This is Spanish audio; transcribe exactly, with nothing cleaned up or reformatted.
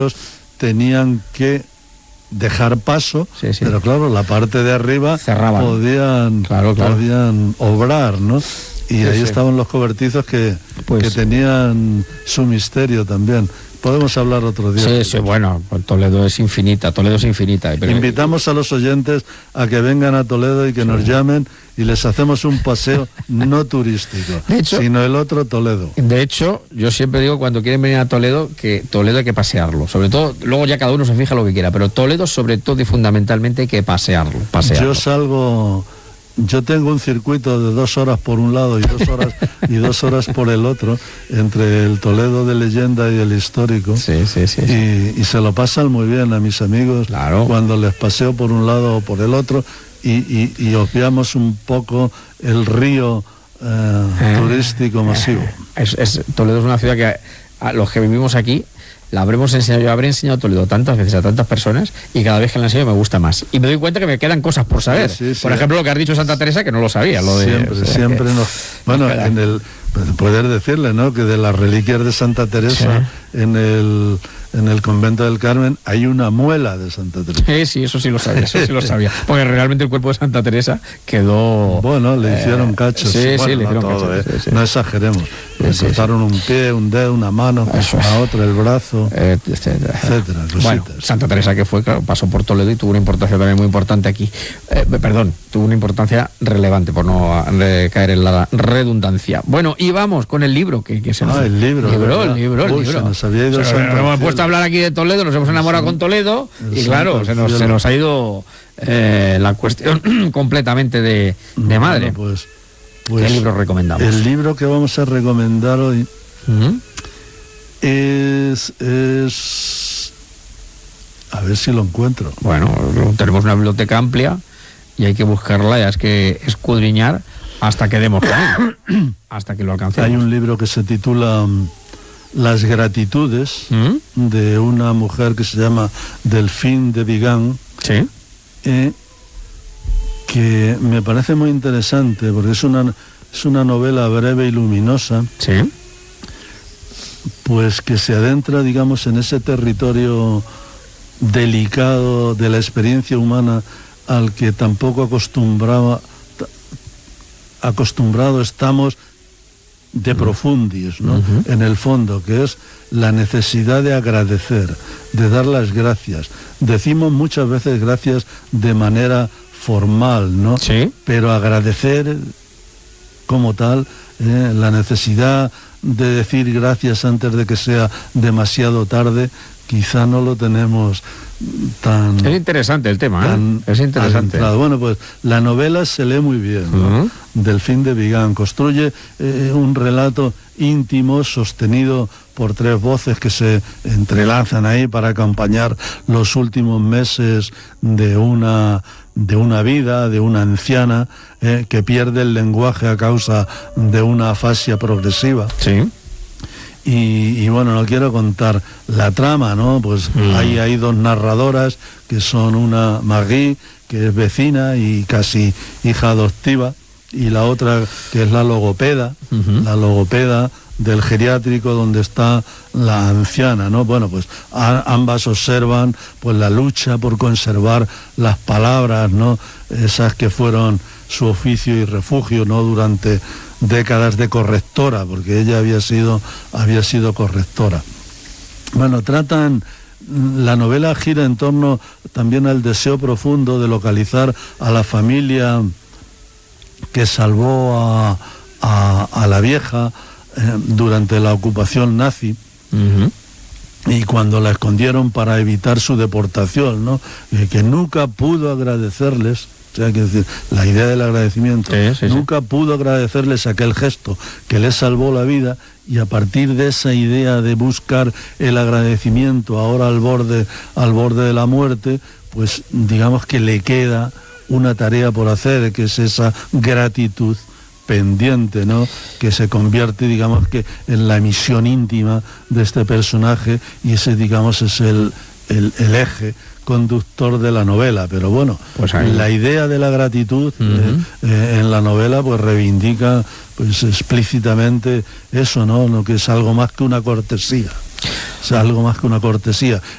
tenían que dejar paso, sí, sí. pero claro, la parte de arriba cerraban, podían, claro, claro. podían obrar, ¿no? Y sí, ahí sí. estaban los cobertizos que, pues, que tenían su misterio también. Podemos hablar otro día. Sí, sí, bueno, Toledo es infinita, Toledo es infinita. Pero... Invitamos a los oyentes a que vengan a Toledo y que sí. nos llamen y les hacemos un paseo no turístico, de hecho, sino el otro Toledo. De hecho, yo siempre digo cuando quieren venir a Toledo que Toledo hay que pasearlo, sobre todo, luego ya cada uno se fija lo que quiera, pero Toledo sobre todo y fundamentalmente hay que pasearlo, pasearlo. Yo salgo... Yo tengo un circuito de dos horas por un lado y dos horas y dos horas por el otro, entre el Toledo de leyenda y el histórico. Sí, sí, sí. Y, sí. y se lo pasan muy bien a mis amigos, claro. cuando les paseo por un lado o por el otro y, y, y obviamos un poco el río eh, eh, turístico masivo. Eh, es, es, Toledo es una ciudad que a, a los que vivimos aquí la habremos enseñado, yo habré enseñado Toledo tantas veces a tantas personas y cada vez que la enseño me gusta más. Y me doy cuenta que me quedan cosas por saber. Sí, sí, por sí. ejemplo, lo que has dicho Santa Teresa, que no lo sabía. Lo de, siempre, o sea, siempre que, no. Bueno, me en el poder decirle, ¿no? Que de las reliquias de Santa Teresa sí. en el en el convento del Carmen hay una muela de Santa Teresa. Sí, sí, eso sí lo sabía, eso sí lo sabía. Porque realmente el cuerpo de Santa Teresa quedó... Bueno, le hicieron eh, cachos. Sí, bueno, sí, le hicieron no todo, cachos. Eh. Sí, sí. No exageremos. Sí, le sí, cortaron sí. un pie, un dedo, una mano, eso a es. otra el brazo, eh, etcétera. etcétera. Bueno, Santa Teresa que fue, claro, pasó por Toledo y tuvo una importancia también muy importante aquí. Eh, perdón, tuvo una importancia relevante, por no eh, caer en la redundancia. Bueno, y vamos con el libro. que, que se nos... Ah, el libro. libro, el libro, el Uy, libro. Se nos había ido o sea, nos hemos puesto a hablar aquí de Toledo, nos hemos enamorado con Toledo y claro, se nos, se nos ha ido eh, la cuestión completamente de, de madre. Bueno, pues, pues, ¿qué libro recomendamos? El libro que vamos a recomendar hoy uh-huh. es, es... A ver si lo encuentro. Bueno, tenemos una biblioteca amplia y hay que buscarla, ya es que escudriñar hasta que demos con él, hasta que lo alcancemos. Hay un libro que se titula Las gratitudes, ¿Mm? de una mujer que se llama Delphine de Vigan, ¿sí? eh, que me parece muy interesante porque es una, es una novela breve y luminosa, ¿sí? pues que se adentra, digamos, en ese territorio delicado de la experiencia humana al que tampoco acostumbraba, acostumbrado estamos de profundis, ¿no? Uh-huh. En el fondo, que es la necesidad de agradecer, de dar las gracias. Decimos muchas veces gracias de manera formal, ¿no? Sí. Pero agradecer como tal, eh, la necesidad de decir gracias antes de que sea demasiado tarde, quizá no lo tenemos tan... Es interesante el tema, tan ¿eh? Es interesante. Adentrado. Bueno, pues la novela se lee muy bien, ¿no? Uh-huh. Delphine de Vigan construye eh, un relato íntimo, sostenido por tres voces que se entrelazan ahí para acompañar los últimos meses de una, de una vida, de una anciana eh, que pierde el lenguaje a causa de una afasia progresiva. Sí. Y, y bueno, no quiero contar la trama, ¿no? Pues mm. hay, hay dos narradoras que son una Marie, que es vecina y casi hija adoptiva, y la otra que es la logopeda, uh-huh. la logopeda del geriátrico donde está la anciana, ¿no? Bueno, pues a, ambas observan pues la lucha por conservar las palabras, ¿no? Esas que fueron su oficio y refugio, ¿no? Durante décadas de correctora, porque ella había sido, había sido correctora. Bueno, tratan, la novela gira en torno también al deseo profundo de localizar a la familia que salvó a, a, a la vieja eh, durante la ocupación nazi. Uh-huh. Y cuando la escondieron para evitar su deportación, ¿no? Eh, que nunca pudo agradecerles. O sea, que decir, la idea del agradecimiento, sí, sí, nunca sí. pudo agradecerles aquel gesto que les salvó la vida, y a partir de esa idea de buscar el agradecimiento ahora al borde, al borde de la muerte, pues digamos que le queda una tarea por hacer, que es esa gratitud pendiente, ¿no? Que se convierte, digamos, que en la misión íntima de este personaje, y ese, digamos, es el, el, el eje conductor de la novela. Pero bueno, pues la idea de la gratitud uh-huh. eh, eh, en la novela pues reivindica pues explícitamente eso, ¿no? Lo que es algo más que una cortesía. O sea, algo más que una cortesía.